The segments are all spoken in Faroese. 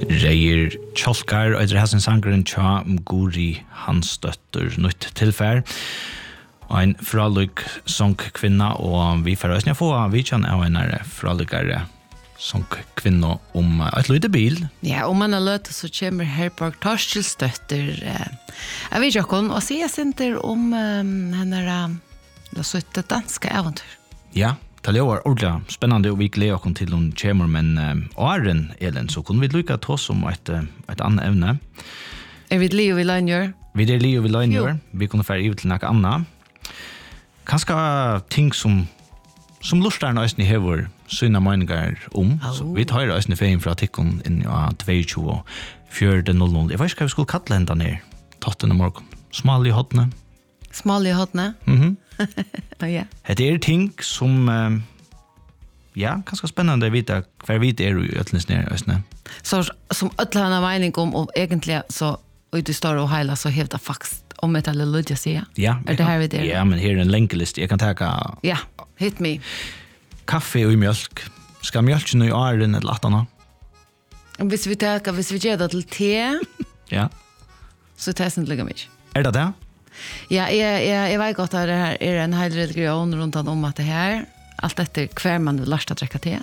Reier Kjolkar, og etter hessen sangeren tja Guri Hansdøtter nytt tilfær. Og en fralyk songkvinna, og vi får også få vidtjen av en fralykare songkvinna om et lite bil. Ja, om man har løtt, så kommer Herborg Torskilsdøtter. Jeg vet ikke og sier sinter om henne det danske eventyr. Ja, det var ordentlig spennende, og vi gleder oss til hun kommer, men åren, Elin, så kunne vi lykke til oss om et annet evne. Vi Leo vi Leinjør? Vi Leo vi Leinjør. Vi kunne fære ut til noe annet. Kanskje ting som lusterne østene hever syne meninger om. Så vi tar østene feien fra tikkene inn i 22 og 4.00. Jeg vet ikke hva vi skulle kalle henne ned. Tottene morgen. Smal i hodene. Smal i hodene? Ja. Det ting som ganske spennende å vite hver vi i øtlendes ned østene. Så som øtlendes mening om, og egentlig så ut i større og heila, så hever det faktisk om et eller lødja sier. Ja. Det her vi der? Ja, men her en lenkelist. Jeg kan ta ja, hit me. Kaffe og mjölk. Skal mjölken i åren eller atterne? Hvis vi gjør det til te, ja. så tar jeg ikke mye. Det det? Ja, jeg vet godt at det her en hel religion rundt om at det her, alt etter hver man vil lærst å drekke te.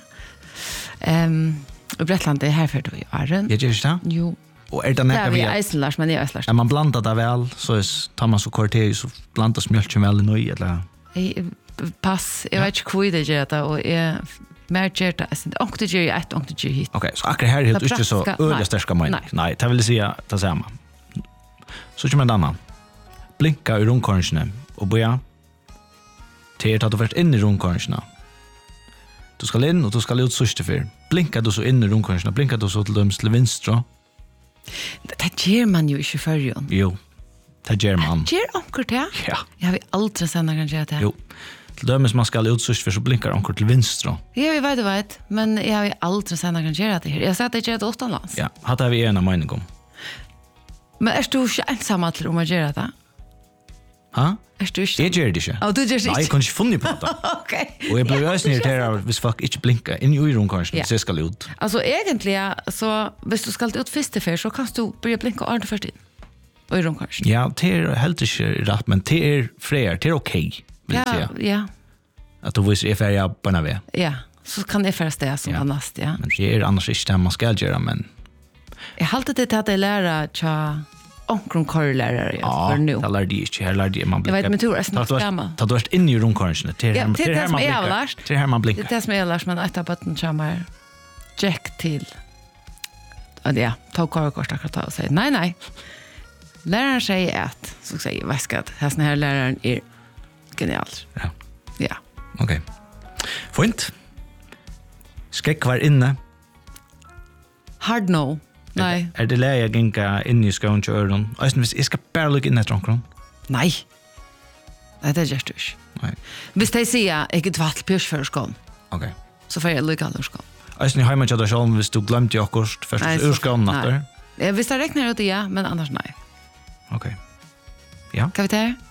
Og Bretland er her for det i åren. Jeg gjør ikke det? Jo. Og det nekka vi eisenlars, men jeg eisenlars. Man blandar det vel, så tar man så korteg, så blandas mjölken vel i nøy, eller? Pass, jeg vet ikke hvor det gjør det, og jeg mer gjør det, ångte gjør jeg et, ångte gjør hit. Ok, så akkurat her er helt ikke så øyelig sterska mening. Nei, det vil si det samme. Så kommer en annan. Blinka i rundkornsene, og boja, til at du først inn i rundkornsene. Du skal inn, og du skal ut sørste fyr. Blinka du så inn i rundkornsene, blinka du så til døms til vinstra. Det gjør man jo ikke før, Jon. Jo, det gjør man. Det gjør onker det? Ja. Jeg har aldri sendt kan gjøre det. Jo, til dømes man skal ut sørst for så blinker onker til vinstra. Ja, vi vet, men jeg har aldri sendt kan gjøre det her. Jeg har sett det gjør det utenlands. Ja, hadde vi en av mening om. Men er du ikke ensamme til om å gjøre det? Hæ? Er du ikke? Jeg gjør det ikke. Du gjør det ikke? Nei, jeg kan ikke funne på det. Ok. Og jeg blir også irriteret hvis folk ikke blinker inn i uron kanskje, så jeg skal ut. Altså egentlig, så hvis du skal ut første fyr, så kan du begynne blinke ordentlig først inn. Uron kanskje. Ja, det er helt ikke rett, men det er flere, det er ok, vil jeg si. Ja. At du viser jeg ferdig på en av det. Ja, så kan jeg ferdig sted som kan nast, ja. Men det er annars ikke det man skal gjøre, men... Jeg halte det til at jeg lærer tja omkring korrelærere for nå. Ja, det lærer de ikke. Her lærer de man blinker. Jeg vet, men du er snart gammel. Da du er inne i rundkornsene. Ja, det er det som jeg har lært. Det er her man blinker. Det er det som jeg har lært, men etter bøtten kommer Jack til. Ja, ta korrekort akkurat ta og sier, nei. Læreren sier at, så sier jeg, hva skal det? Hesten her læreren er genialt. Ja. Ok. Fint. Skrekk var inne. Hard no. Nei. Er det leie jeg gikk inn i skoen til øren? Hvis jeg skal bare lukke inn etter omkring? Nei. Nei, det gjør du ikke. Nei. Hvis de sier ikke tvatt pjørs for skoen, så får jeg lukke alle skoen. Øysten i heimen til deg selv, hvis du glemte jo akkurat først ur skoen etter? Hvis jeg regner ut det, ja, men annars nei. Ok. Ja. Kan vi ta her?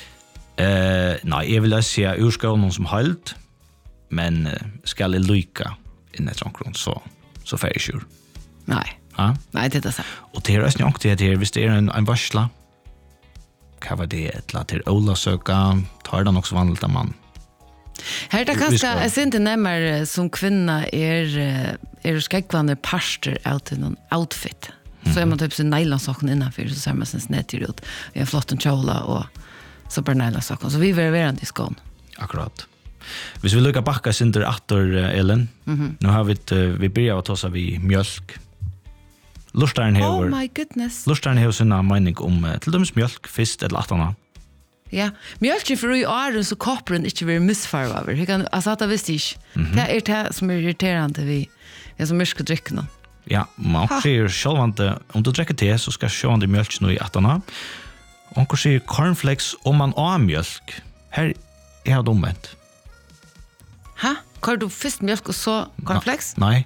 Nei, jeg vil si ur skoen som holdt, men skal jeg lukke inn etter omkring, så får jeg ikke ur. Nei. Ja? Nei, det er det sånn. Og det er også nok til her, hvis det er en varsla, hva var det? Til Ola søka, tar det nok så vanlig at man... Her er det kanskje, jeg synes ikke nærmere som kvinna er skrekkvanne parster av til noen outfit. Så er man typ sin nylonsokken innanför, så ser man sin snedtyr ut. Vi har flott en kjola og så bare nylonsokken. Så vi er verande i skån. Akkurat. Hvis vi lukker bakka sinter atter, Ellen, nå har vi börjat att ta oss vi mjölk. Lustaren hever. Oh my goodness. Lustaren hever sinna mening om til dømes mjölk, fisk eller attana. Ja, mjölk for i åren så kopperen ikke vil misfarve over. Altså at jeg visste ikke. Det er det som er irriterende vi som mørke drikkene. Ja, man sier sjølvande, om du drikker te, så skal sjølvande mjölk nå i attana. Og man sier cornflakes om man har mjölk. Her er det omvendt. Hæ? Har du først mjölk og så cornflakes? Nei.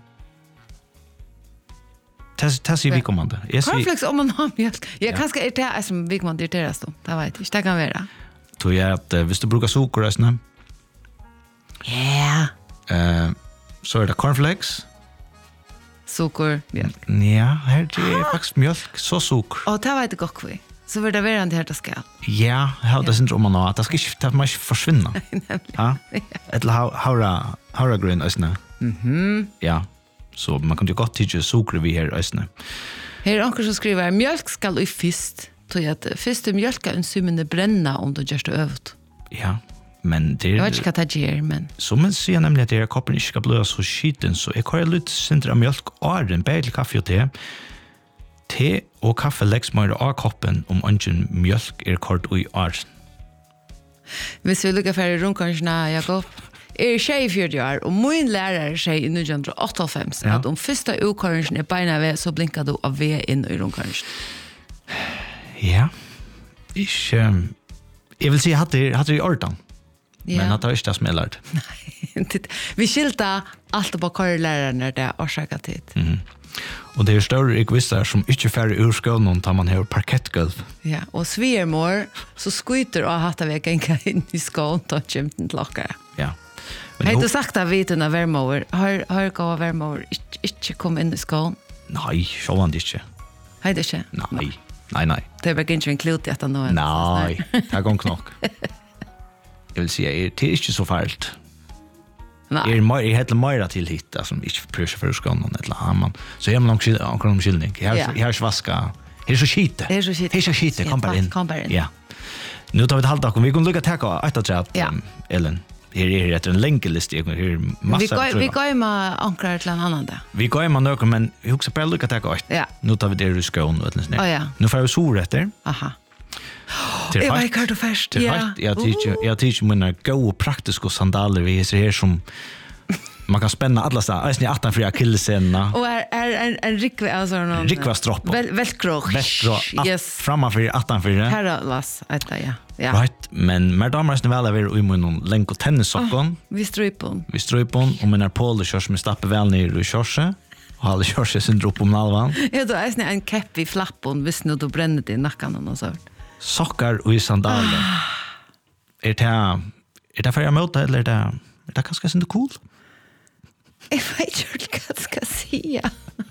Det sier vi kommande. Cornflakes om man har mjölk. Ja, kanskje er det som vi kommande irriteres då. Det vet jeg ikke. Det kan være. Tror jeg at hvis du bruker sukker, ja. Så er det cornflakes. Socker, mjölk. Ja, här är faktiskt mjölk, så socker. Och det var inte gott kvi. Så vill det vara det här det ska. Ja, jag det syndrom man att det ska inte att man försvinna. Ja. Eller haura grön ösna. Ja. Så man kan ju gott tycka socker vi här ösna. Här onkel så skriver mjölk ska i fisk. Så att fisk mjölkenzymen bränna om du gör det övat. Ja. Men det jag vet inte vad det gör, men så man ser nämligen att det är koppen inte ska blöda så skiten så jag har lite syndrom av mjölk och en bättre kaffe och te. Te og kaffe leggs mer av koppen om ungen mjölk kort i arsen. Hvis vi lukker for rundkanskene, Jakob, 24 år, og min lærer sier i 1998 at om første ukanskene beina ved, så blinker du av ved inn i rundkanskene. Ja, jeg vil si at det i ordan. Men at det ikke er smellert. Nei, vi skilta alt på korrelærerne det er årsaket tid. Og det er større egoister som ikke færre ur skolen tar man her parkettgulv. Ja, og svigermor så skryter og hatt av jeg gjenka inn i skolen og kjemte til dere. Ja. Har du sagt at vi til noen vermover? Har gått vermover ikke kom inn i skolen? Nei, sjålande ikke. Har det ikke? Nei. Det er bare ikke en klut etter noe. Nei, det er gong nok. Jeg vil si, det er ikke så fælt. Jeg heter Meira til hit, som ikke prøver seg for skolen eller annet. Så jeg har noen omkyldning. Jeg har ikke vasket. Her er så skite. Her er så skite. Kom bare inn. Ja. Nå tar vi et halvt akkurat. Vi kan lukke til å ta etter Ellen. Her er etter en lengeliste. Her er masse av Vi går med ankrar til en annen da. Vi går med noen, men vi husker bare lukke til å ta. Nå tar vi det i skolen. Nå får vi sår etter. Aha. Jeg var ikke hørt og først. Jeg tykker mine gode praktiske sandaler vi ser her som man kan spänna alla så här. Är 18 för akillessenerna. Och är en rikve alltså någon. Rikva stropp. Velcro. Yes. Framför 18 för det. Här las ja. Right, men mer damer är väl över i någon länk och tennissockon. Vi strypon och mina polo körs med stappe väl ner i körse. Och alla körs sin drop om halvan. Ja, då är en kepp i flappon visst nu då bränner det i nacken och så. Sockar och sandaler. Är det för jag möter eller är det kanske inte cool? Jag vet inte vad jag ska säga.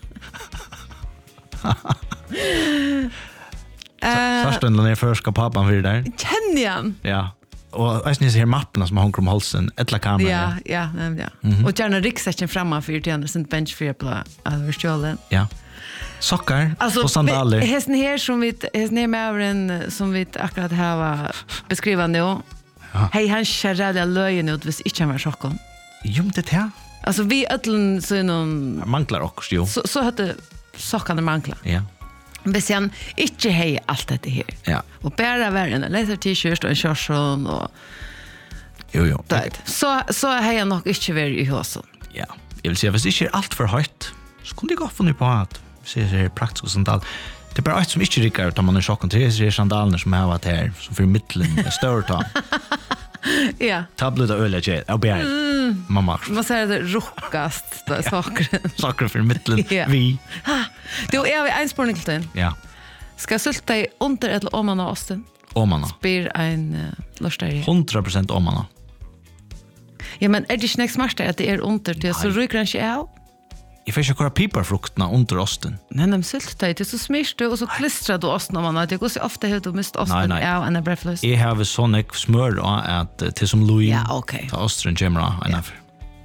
Försten när först ska pappan för där. Känner jag. Ja. Och jag ser mapparna som har om halsen, ettla kamera. Ja. Och gärna ryggsäcken framför till andra sin bench för på överstjålen. Ja. Sockar och sandaler. Hästen här som vi med över en som vi akkurat har beskriva nu. Ja. Hej, han kärrade löjen ut vis inte var sockon. Jo, det här. Alltså vi ödlen så någon manglar också jo. Så hade sockarna manglar. Ja. Men sen inte hej allt det här. Ja. Och bara värre en läser t-shirt och en shortson och Jo. Så har jag nog inte varit i husen. Ja. Jag vill säga, hvis det inte är allt för högt så kunde jag gå funnet på att se det praktiska sandal. Det är bara ett som inte rickar utan man är chocken till det är sandalerna som har varit här som för mittlen större ta. Ja. Tablet av öl är jag begär. Mamma. Man säger det rockast då saker för mittlen vi. Då är vi en spårning till den. Ja. Ska sylta i under eller om man har osten? Om man har. Spyr en lörstare. 100% om man har. Ja, men är det inte smartare att det är under det så ryker den inte av? Jag får inte köra piparfrukterna under osten. Nej, de syltar det så smirs du och så klistrar du osten om man har. Det går så ofta hur du mist osten av en brödflös. Jag har sån ek smör att till som Louis. Ja, okej. Ta osten gemra enough.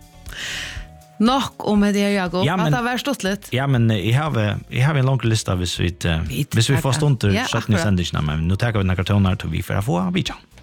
Nog om det jag går. Att det var stått lite. Ja, men jag har en lång lista hvis vi får stund till 17 sändningarna men nu tar vi några kartoner till vi för att få bicha.